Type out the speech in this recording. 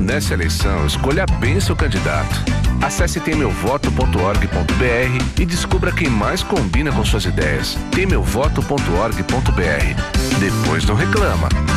Nessa eleição, escolha bem seu candidato. Acesse temeuvoto.org.br e descubra quem mais combina com suas ideias. temeuvoto.org.br. Depois não reclama.